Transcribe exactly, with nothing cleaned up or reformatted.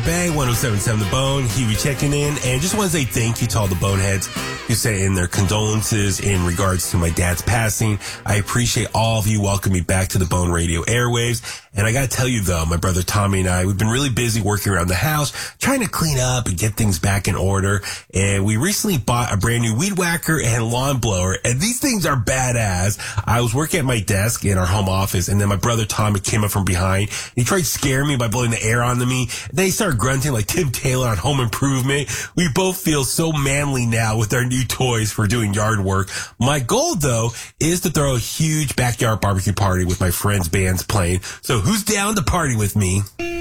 Bay, one oh seven point seven The Bone. Huey checking in, and just want to say thank you to all the Boneheads who sent in their condolences in regards to my dad's passing. I appreciate all of you welcoming me back to the Bone Radio airwaves. And I got to tell you, though, my brother Tommy and I, we've been really busy working around the house, trying to clean up and get things back in order. And we recently bought a brand new weed whacker and lawn blower, and these things are badass. I was working at my desk in our home office, and then my brother Tommy came up from behind. He tried scaring me by blowing the air onto me. Then he started grunting like Tim Taylor on Home Improvement. We both feel so manly now with our new toys for doing yard work. My goal, though, is to throw a huge backyard barbecue party with my friends' bands playing. So who's down to party with me?